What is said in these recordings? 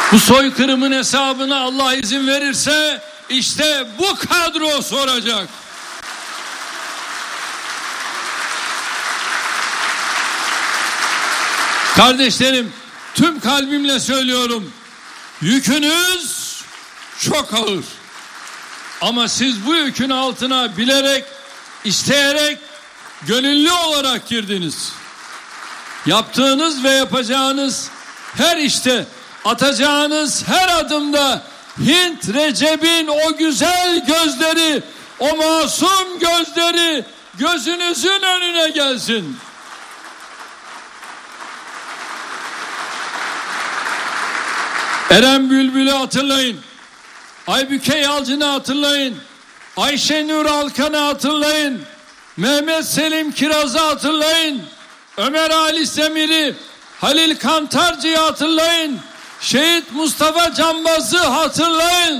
Bu soykırımın hesabını Allah izin verirse işte bu kadro soracak. Kardeşlerim, tüm kalbimle söylüyorum. Yükünüz çok ağır. Ama siz bu yükün altına bilerek, isteyerek, gönüllü olarak girdiniz. Yaptığınız ve yapacağınız her işte, atacağınız her adımda Hint Recep'in o güzel gözleri, o masum gözleri gözünüzün önüne gelsin. Eren Bülbül'ü hatırlayın. Aybüke Yalçın'ı hatırlayın. Ayşenur Alkan'ı hatırlayın. Mehmet Selim Kiraz'ı hatırlayın. Ömer Halis Demir'i, Halil Kantarcı'yı hatırlayın. Şehit Mustafa Canbaz'ı hatırlayın.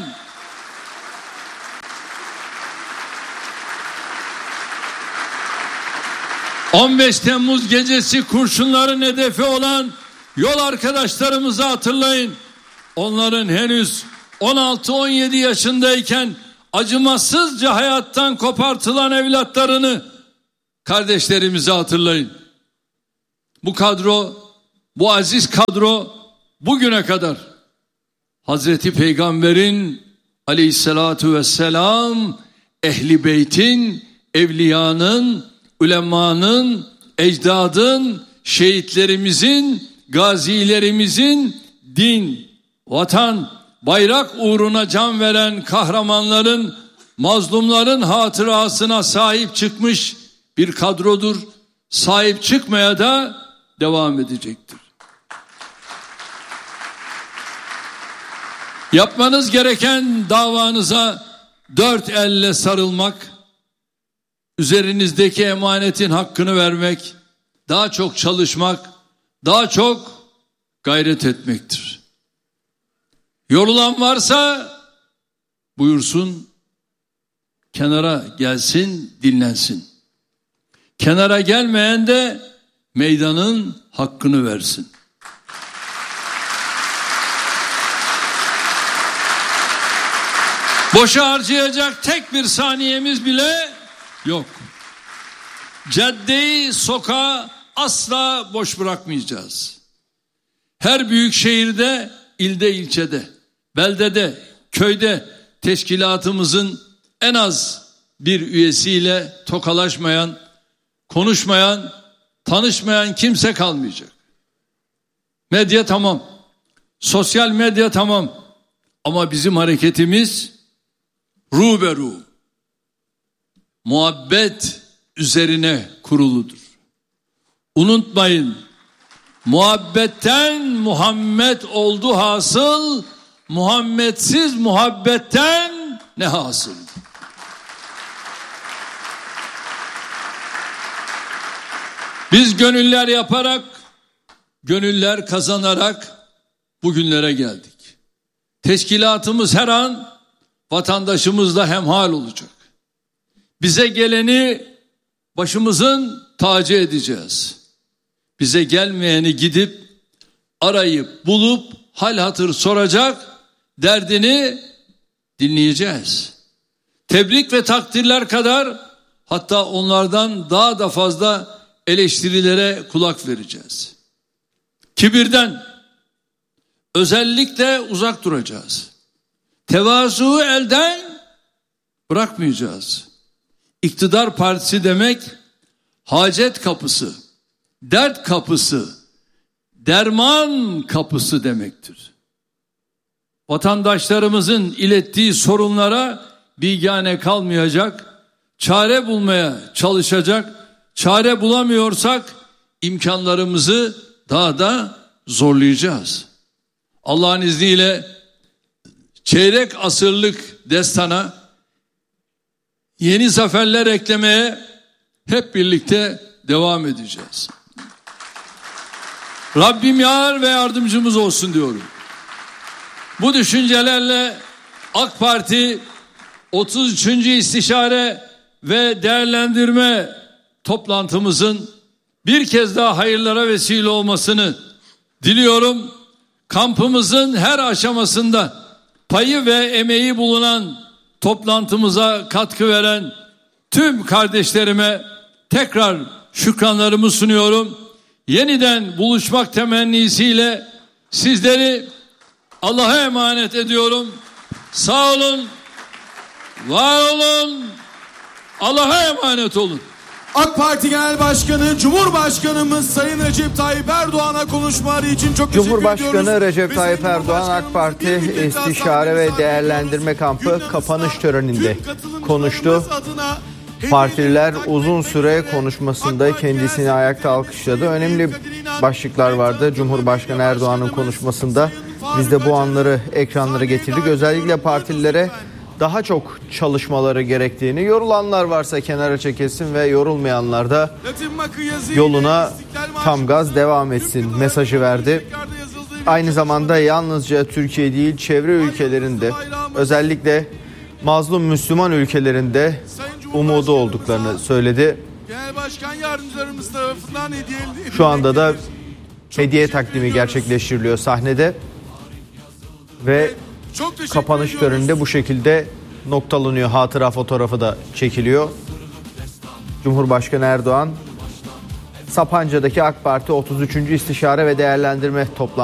...15 Temmuz gecesi kurşunların hedefi olan yol arkadaşlarımızı hatırlayın. Onların henüz 16-17 yaşındayken acımasızca hayattan kopartılan evlatlarını, kardeşlerimizi hatırlayın. Bu kadro, bu aziz kadro bugüne kadar Hazreti Peygamber'in aleyhissalatu vesselam, ehli beytin, evliyanın, ulemanın, ecdadın, şehitlerimizin, gazilerimizin, din, vatan, bayrak uğruna can veren kahramanların, mazlumların hatırasına sahip çıkmış bir kadrodur. Sahip çıkmaya da devam edecektir. Yapmanız gereken davanıza dört elle sarılmak, üzerinizdeki emanetin hakkını vermek, daha çok çalışmak, daha çok gayret etmektir. Yorulan varsa buyursun, kenara gelsin, dinlensin. Kenara gelmeyen de meydanın hakkını versin. Boşa harcayacak tek bir saniyemiz bile yok. Caddeyi, sokağı asla boş bırakmayacağız. Her büyük şehirde, ilde, ilçede, beldede, köyde teşkilatımızın en az bir üyesiyle tokalaşmayan, konuşmayan, tanışmayan kimse kalmayacak. Medya tamam, sosyal medya tamam, ama bizim hareketimiz ruberu, muhabbet üzerine kuruludur. Unutmayın, muhabbetten Muhammed oldu hasıl, Muhammedsiz muhabbetten ne hasıl? Biz gönüller yaparak, gönüller kazanarak bugünlere geldik. Teşkilatımız her an vatandaşımızla hemhal olacak. Bize geleni başımızın tacı edeceğiz. Bize gelmeyeni gidip arayıp bulup hal hatır soracak, derdini dinleyeceğiz. Tebrik ve takdirler kadar, hatta onlardan daha da fazla eleştirilere kulak vereceğiz. Kibirden özellikle uzak duracağız. Tevazuyu elden bırakmayacağız. İktidar partisi demek hacet kapısı, dert kapısı, derman kapısı demektir. Vatandaşlarımızın ilettiği sorunlara bigane kalmayacak, çare bulmaya çalışacak. Çare bulamıyorsak imkanlarımızı daha da zorlayacağız. Allah'ın izniyle çeyrek asırlık destana yeni zaferler eklemeye hep birlikte devam edeceğiz. Rabbim yar ve yardımcımız olsun diyorum. Bu düşüncelerle AK Parti 33. İstişare ve Değerlendirme toplantımızın bir kez daha hayırlara vesile olmasını diliyorum. kampımızın her aşamasında payı ve emeği bulunan, toplantımıza katkı veren tüm kardeşlerime tekrar şükranlarımı sunuyorum. Yeniden buluşmak temennisiyle sizleri Allah'a emanet ediyorum. Sağ olun, var olun, Allah'a emanet olun. AK Parti Genel Başkanı Cumhurbaşkanımız Sayın Recep Tayyip Erdoğan'a konuşmaları için çok teşekkür ediyoruz. Cumhurbaşkanı Recep Tayyip Erdoğan AK Parti İstişare ve Değerlendirme Kampı kapanış töreninde konuştu. Partililer uzun süre konuşmasında kendisini ayakta alkışladı. Önemli başlıklar vardı Cumhurbaşkanı Erdoğan'ın konuşmasında. Biz de bu anları ekranlara getirdik. Özellikle partililere daha çok çalışmaları gerektiğini, yorulanlar varsa kenara çekilsin ve yorulmayanlar da yoluna tam gaz devam etsin mesajı verdi. Aynı zamanda yalnızca Türkiye değil, çevre ülkelerinde, özellikle mazlum Müslüman ülkelerinde umudu olduklarını söyledi. Genel Başkan Yardımcılarımız tarafından Şu anda da hediye takdimi gerçekleştiriliyor sahnede ve kapanış töreninde bu şekilde noktalanıyor. Hatıra fotoğrafı da çekiliyor. Cumhurbaşkanı Erdoğan Sapanca'daki AK Parti 33. İstişare ve Değerlendirme toplantısı